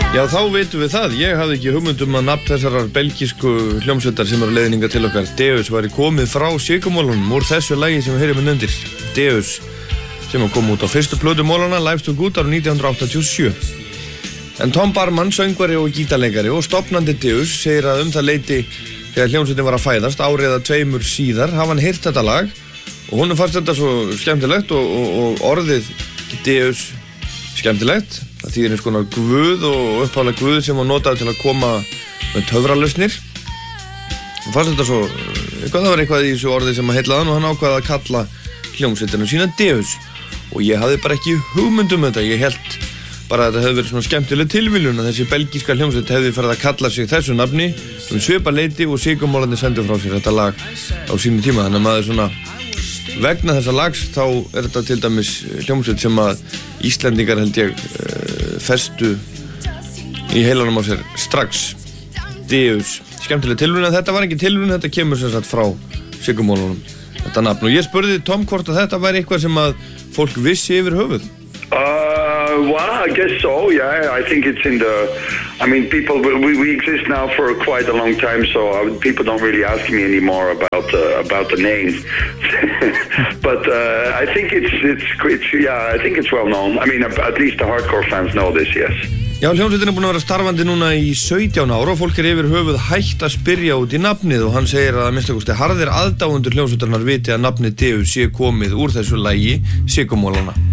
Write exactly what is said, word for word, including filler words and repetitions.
Já, þá vitum við það. Ég hafði ekki hugmynd um að nafn þessarar belgísku hljómsveitar sem eru leiðninga til okkar, Deus, væri komið frá Sykurmolunum úr þessu lagi sem við heyrum inn undir. Deus, sem kom út á fyrstu plötu Molana, Live to Good, árið nítján hundruð áttatíu og sjö. En Tom Barman, söngvari og gítarleikari og stofnandi Deus, segir að um það leyti þegar hljómsveitin var að fæðast, árið að tveimur síðar, hafa hann heyrt þetta lag og honum fannst þetta svo skemmtilegt og, og, og orðið Deus skemmtilegt. Það þýðir eins konar guð og uppháðlega guð sem var notað til að koma með töfralausnir. Og fannst þetta svo, eitthvað það var eitthvað í þessu orði sem að heillaði hann og hann ákvaði að kalla hljómsveitina sína Deus. Og ég hafði bara ekki hugmynd um þetta, ég held bara að þetta hefði verið svona skemmtileg tilviljun að þessi belgíska hljómsveit hefði farið að kalla sig þessu nafni um svipa leyti og Sykurmolarnir sendu frá sér þetta lag á sínu tíma. Þannig að maður svona, vegna þessa lags þá er þetta til dæmis hljómsveit sem að Íslendingar held ég uh, festu í heilanum á sér strax. Deus, skemmtileg tilviljun, þetta var ekki tilviljun, þetta kemur sem sagt frá Sykurmolunum, þetta nafn. Og ég spurði Tom hvort að þetta væri eitthvað sem að fólk vissi yfir höfuð. Uh, well, I guess so, yeah. I think it's in the... I mean, people, we, we exist now for quite a long time, so uh, people don't really ask me anymore about uh, about the name. But uh, I think it's, it's, it's, yeah, I think it's well known. I mean, at least the hardcore fans know this, yes. Já, hljómsveitin er búin að vera starfandi núna í sautján ára og fólk er yfir höfuð hægt að spyrja út í nafnið og hann segir að að minnsta kosti harðir aðdáendur hljómsveitarinnar viti að nafnið Deus sé komið úr þessu lagi Sykurmolanna.